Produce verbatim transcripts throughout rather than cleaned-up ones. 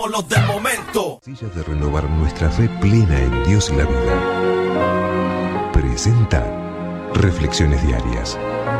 Los del momento. Sencilla de renovar nuestra fe plena en Dios y la vida. Presenta Reflexiones Diarias.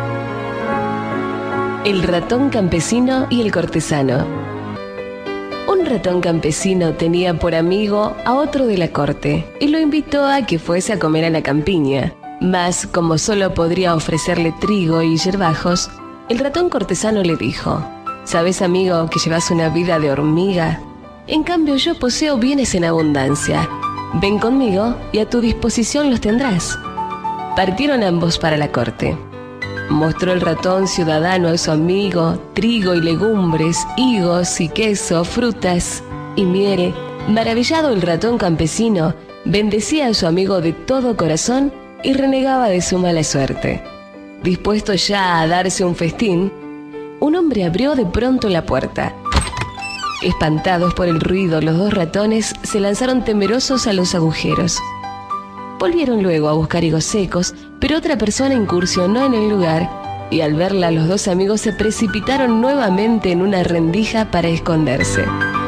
El ratón campesino y el cortesano. Un ratón campesino tenía por amigo a otro de la corte y lo invitó a que fuese a comer a la campiña. Mas, como solo podría ofrecerle trigo y yerbajos, el ratón cortesano le dijo: ¿Sabes, amigo, que llevas una vida de hormiga? En cambio, yo poseo bienes en abundancia. Ven conmigo y a tu disposición los tendrás. Partieron ambos para la corte. Mostró el ratón ciudadano a su amigo trigo y legumbres, higos y queso, frutas y miel. Maravillado, el ratón campesino bendecía a su amigo de todo corazón y renegaba de su mala suerte. Dispuesto ya a darse un festín, un hombre abrió de pronto la puerta. Espantados por el ruido, los dos ratones se lanzaron temerosos a los agujeros. Volvieron luego a buscar higos secos, pero otra persona incursionó en el lugar y al verla los dos amigos se precipitaron nuevamente en una rendija para esconderse.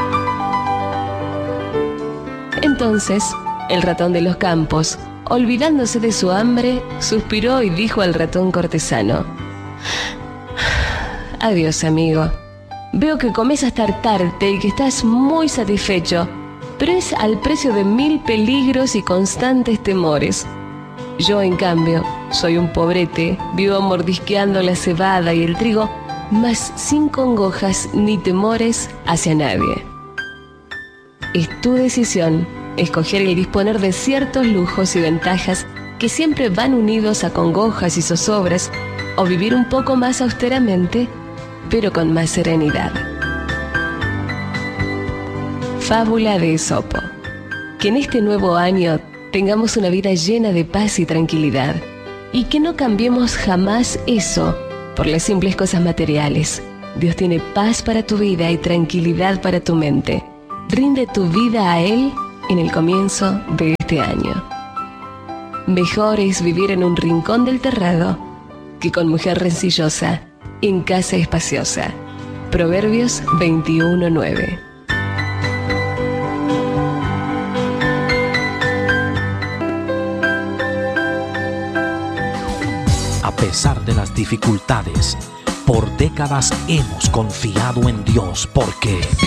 Entonces, el ratón de los campos, olvidándose de su hambre, suspiró y dijo al ratón cortesano: «Adiós, amigo. Veo que comes hasta hartarte y que estás muy satisfecho, pero es al precio de mil peligros y constantes temores. Yo, en cambio, soy un pobrete, vivo mordisqueando la cebada y el trigo, mas sin congojas ni temores hacia nadie. Es tu decisión escoger el disponer de ciertos lujos y ventajas que siempre van unidos a congojas y zozobras, o vivir un poco más austeramente, pero con más serenidad». Fábula de Esopo. Que en este nuevo año tengamos una vida llena de paz y tranquilidad, y que no cambiemos jamás eso por las simples cosas materiales. Dios tiene paz para tu vida y tranquilidad para tu mente. Rinde tu vida a Él en el comienzo de este año. Mejor es vivir en un rincón del terrado que con mujer rencillosa en casa espaciosa. Proverbios veintiuno nueve. A pesar de las dificultades, por décadas hemos confiado en Dios porque